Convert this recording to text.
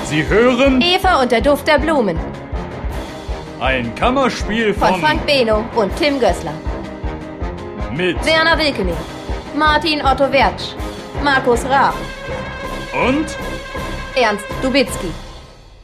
Sie hören Eva und der Duft der Blumen ein Kammerspiel von von Frank Beno und Tim Gößler. mit Werner Wilkening, Martin Otto Wertsch, Markus Raab, und Ernst Dubitzky.